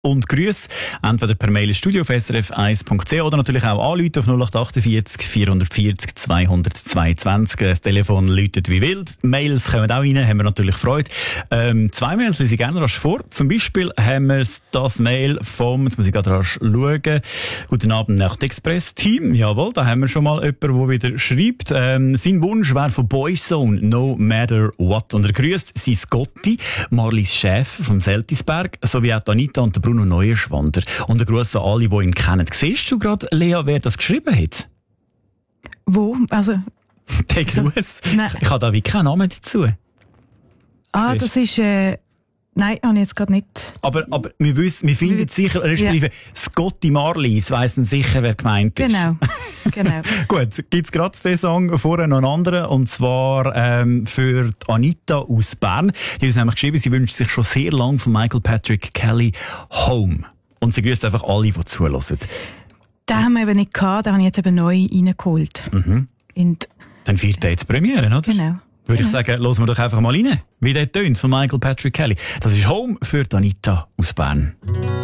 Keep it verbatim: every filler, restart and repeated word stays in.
und Grüße. Entweder per Mail ins Studio auf s r f eins punkt c h oder natürlich auch anrufen auf null acht achtundvierzig vierhundertvierzig zweihundertzweiundzwanzig. Das Telefon läutet wie wild. Mails kommen auch rein, haben wir natürlich Freude. Ähm, zwei Mails lese ich gerne rasch vor. Zum Beispiel haben wir das Mail vom, jetzt muss ich gerade rasch schauen, Guten Abend, Nacht-Express-Team. Jawohl, da haben wir schon mal jemanden, der wieder schreibt. Ähm, sein Wunsch wäre von Boyzone, No Matter What. Und er grüßt sein Gotti, Marlies Chef vom Seltisberg, sowie auch Anita und der Bruno Neuenschwander. Und ein Gruß an alle, die ihn kennen. Siehst du gerade, Lea, wer das geschrieben hat? Wo? Also... Der Gruß? Nein. Ich habe da wie keinen Namen dazu. Ah, das ist... Äh, nein, habe ich jetzt gerade nicht. Aber, aber wir wissen, wir finden sicher, respektive ja. Scotty Marlies weissen sicher, wer gemeint ist. Genau, genau. Gut, gibt's gerade den Song, vorher noch einen anderen, und zwar ähm, für die Anita aus Bern. Die hat uns nämlich geschrieben, sie wünscht sich schon sehr lange von Michael Patrick Kelly Home. Und sie grüßt einfach alle, die zuhören. Den haben wir eben nicht gehabt, den habe ich jetzt eben neu reingeholt. Mhm. Und dann feiert er jetzt Premiere, oder? Genau. Würde genau. ich sagen, hören wir doch einfach mal rein, wie der tönt von Michael Patrick Kelly. Das ist Home für Anita aus Bern.